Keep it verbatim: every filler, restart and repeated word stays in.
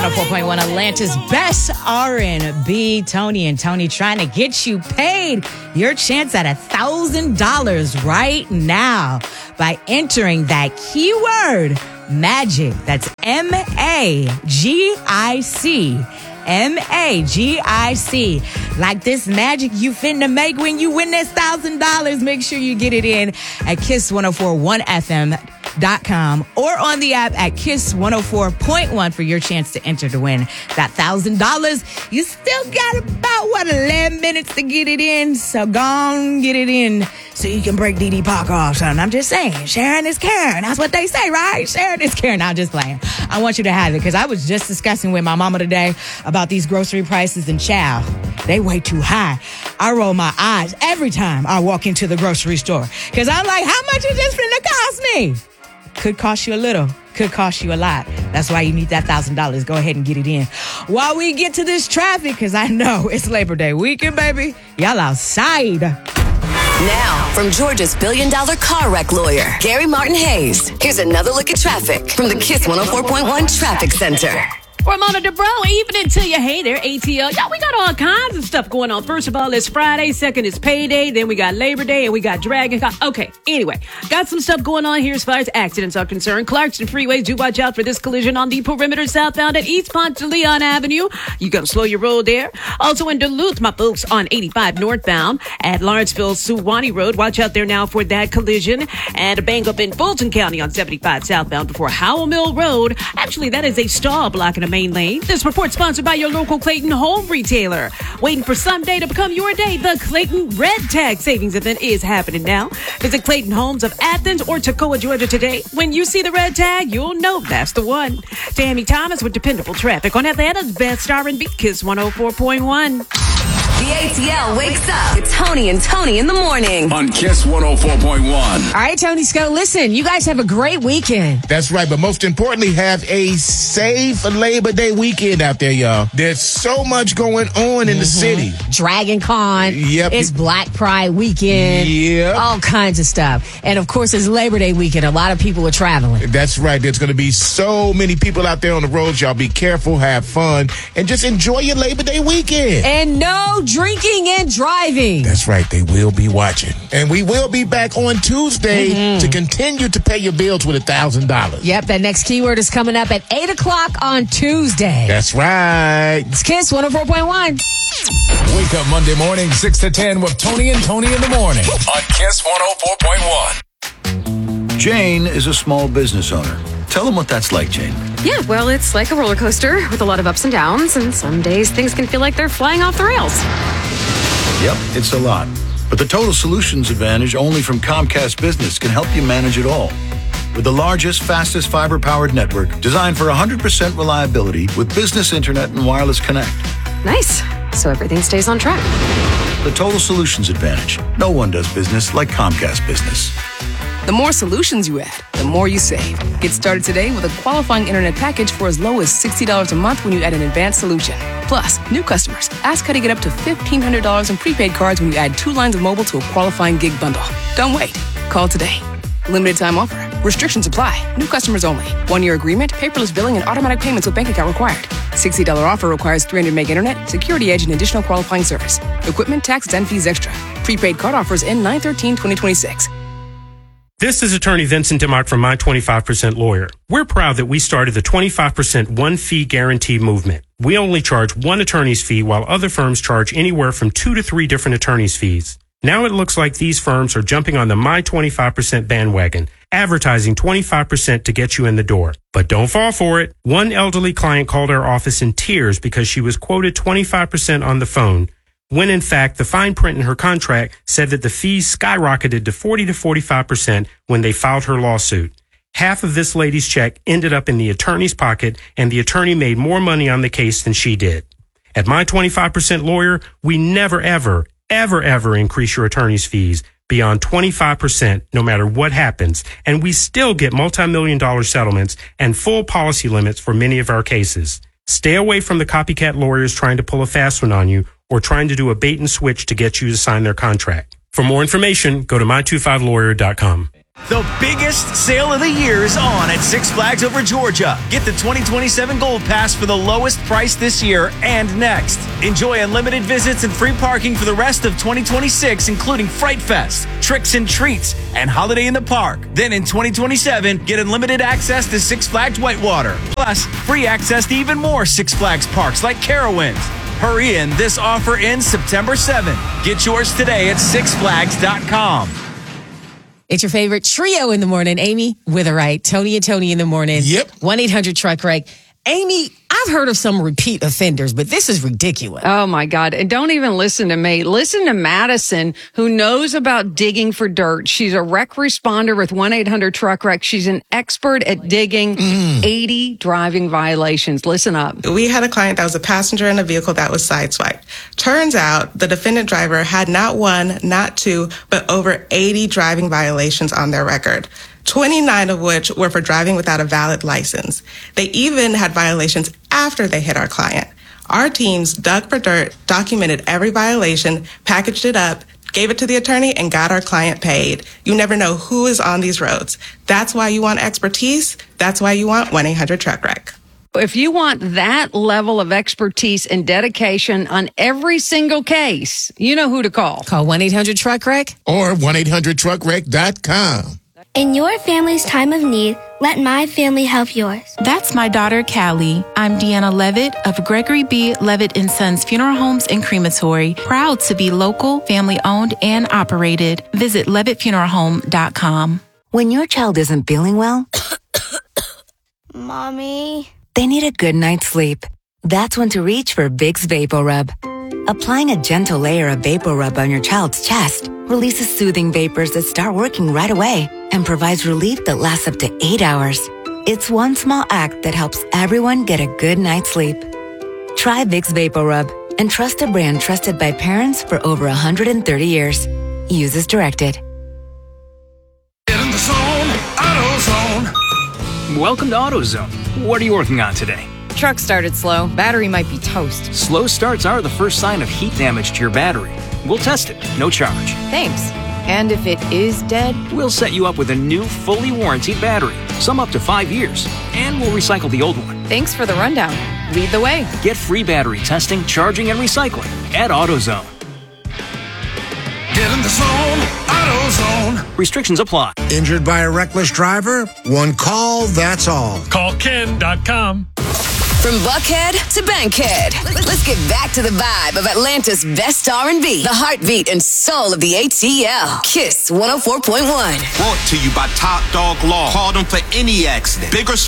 oh four point one, Atlanta's best R and B. Tony and Tony trying to get you paid. Your chance at one thousand dollars right now by entering that keyword MAGIC. That's M A G I C. M A G I C. Like this magic you finna make when you win this one thousand dollars. Make sure you get it in at kiss ten forty-one f m dot com or on the app at Kiss one oh four point one for your chance to enter to win that one thousand dollars. You still got about, what, eleven minutes to get it in, so go on, get it in so you can break D D Park off, son. I'm just saying, sharing is caring. That's what they say, right? Sharing is caring. I'm just playing. I want you to have it because I was just discussing with my mama today about these grocery prices, and child, they way too high. I roll my eyes every time I walk into the grocery store because I'm like, how much is this finna cost me? Could cost you a little, could cost you a lot. That's why you need that one thousand dollars. Go ahead and get it in. While we get to this traffic, because I know it's Labor Day weekend, baby. Y'all outside. Now, from Georgia's billion-dollar car wreck lawyer, Gary Martin Hayes, here's another look at traffic from the Kiss one oh four point one Traffic Center. Ramona DeBro, even until you hey there, A T L. Y'all, we got all kinds of stuff going on. First of all, it's Friday. Second, it's payday. Then we got Labor Day, and we got Dragon Con. Okay, anyway, got some stuff going on here as far as accidents are concerned. Clarkston Freeway, do watch out for this collision on the perimeter southbound at East Ponce de Leon Avenue. You got to slow your roll there. Also in Duluth, my folks, on eighty-five northbound at Lawrenceville Suwannee Road. Watch out there now for that collision. And a bang up in Fulton County on seventy-five southbound before Howell Mill Road. Actually, that is a stall blocking a main lane. This report sponsored by your local Clayton home retailer. Waiting for someday to become your day. The Clayton Red Tag Savings Event is happening now. Visit Clayton Homes of Athens or Toccoa, Georgia today. When you see the red tag, you'll know that's the one. Tammy Thomas with dependable traffic on Atlanta's best R and B, Kiss one oh four point one. The A T L wakes up. It's Tony and Tony in the morning. On Kiss one oh four point one. All right, Tony Scott, listen, you guys have a great weekend. That's right, but most importantly, have a safe Labor Day weekend out there, y'all. There's so much going on in mm-hmm. the city. Dragon Con. Yep. It's Black Pride weekend. Yep. All kinds of stuff. And, of course, it's Labor Day weekend. A lot of people are traveling. That's right. There's going to be so many people out there on the roads. Y'all be careful, have fun, and just enjoy your Labor Day weekend. And no drinking and driving. That's right. They will be watching. And we will be back on Tuesday mm-hmm. to continue to pay your bills with one thousand dollars. Yep, that next keyword is coming up at eight o'clock on Tuesday. That's right. It's Kiss one oh four point one. Wake up Monday morning, six to ten with Tony and Tony in the morning on Kiss one oh four point one. Jane is a small business owner. Tell them what that's like, Jane. Yeah, well, it's like a roller coaster with a lot of ups and downs, and some days things can feel like they're flying off the rails. Yep, it's a lot. But the Total Solutions Advantage only from Comcast Business can help you manage it all. With the largest, fastest fiber-powered network designed for one hundred percent reliability with business internet and wireless connect. Nice. So everything stays on track. The Total Solutions Advantage. No one does business like Comcast Business. The more solutions you add, the more you save. Get started today with a qualifying internet package for as low as sixty dollars a month when you add an advanced solution. Plus, new customers, ask how to get up to fifteen hundred dollars in prepaid cards when you add two lines of mobile to a qualifying gig bundle. Don't wait. Call today. Limited time offer. Restrictions apply. New customers only. One-year agreement, paperless billing, and automatic payments with bank account required. sixty dollars offer requires three hundred meg internet, security edge, and additional qualifying service. Equipment, tax, and fees extra. Prepaid card offers end nine thirteen twenty twenty-six. This is attorney Vincent DeMark from My twenty-five percent Lawyer. We're proud that we started the twenty-five percent one-fee guarantee movement. We only charge one attorney's fee while other firms charge anywhere from two to three different attorney's fees. Now it looks like these firms are jumping on the My twenty-five percent bandwagon, advertising twenty-five percent to get you in the door. But don't fall for it. One elderly client called our office in tears because she was quoted twenty-five percent on the phone, when in fact the fine print in her contract said that the fees skyrocketed to forty to forty-five percent when they filed her lawsuit. Half of this lady's check ended up in the attorney's pocket, and the attorney made more money on the case than she did. At My twenty-five percent Lawyer, we never, ever, ever, ever increase your attorney's fees beyond twenty-five percent no matter what happens, and we still get multi-million dollar settlements and full policy limits for many of our cases. Stay away from the copycat lawyers trying to pull a fast one on you or trying to do a bait and switch to get you to sign their contract. For more information, go to my twenty-five lawyer dot com. The biggest sale of the year is on at Six Flags Over Georgia. Get the twenty twenty-seven Gold Pass for the lowest price this year and next. Enjoy unlimited visits and free parking for the rest of twenty twenty-six, including Fright Fest, Tricks and Treats, and Holiday in the Park. Then in twenty twenty-seven, get unlimited access to Six Flags Whitewater. Plus, free access to even more Six Flags parks like Carowinds. Hurry in, this offer ends September seventh. Get yours today at six flags dot com. It's your favorite trio in the morning. Amy Witherite, Tony and Tony in the morning. Yep. one eight hundred truck wreck. Amy, I've heard of some repeat offenders, but this is ridiculous. Oh, my God. And don't even listen to me. Listen to Madison, who knows about digging for dirt. She's a wreck responder with one eight hundred truck wreck. She's an expert at digging mm. eighty driving violations. Listen up. We had a client that was a passenger in a vehicle that was sideswiped. Turns out the defendant driver had not one, not two, but over eighty driving violations on their record. twenty-nine of which were for driving without a valid license. They even had violations after they hit our client. Our teams dug for dirt, documented every violation, packaged it up, gave it to the attorney, and got our client paid. You never know who is on these roads. That's why you want expertise. That's why you want one eight hundred truck wreck. If you want that level of expertise and dedication on every single case, you know who to call. Call one eight hundred truck wreck or one eight hundred truck wreck dot com. In your family's time of need, let my family help yours. That's my daughter, Callie. I'm Deanna Levitt of Gregory B. Levitt and Sons Funeral Homes and Crematory. Proud to be local, family-owned, and operated. Visit levitt funeral home dot com. When your child isn't feeling well, Mommy, they need a good night's sleep. That's when to reach for Vicks VapoRub. Applying a gentle layer of VapoRub on your child's chest releases soothing vapors that start working right away and provides relief that lasts up to eight hours. It's one small act that helps everyone get a good night's sleep. Try Vicks VapoRub and trust a brand trusted by parents for over one hundred thirty years. Use as directed. Get in the zone, AutoZone. Welcome to AutoZone. What are you working on today? Truck started slow. Battery might be toast. Slow starts are the first sign of heat damage to your battery. We'll test it, no charge. Thanks. And if it is dead? We'll set you up with a new, fully warranted battery, some up to five years, and we'll recycle the old one. Thanks for the rundown. Lead the way. Get free battery testing, charging, and recycling at AutoZone. Get in the zone, AutoZone. Restrictions apply. Injured by a reckless driver? One call, that's all. Call Ken dot com. From Buckhead to Bankhead, let's get back to the vibe of Atlanta's best R and B, the heartbeat and soul of the A T L. Kiss one oh four point one. Brought to you by Top Dog Law. Call them for any accident, big or small.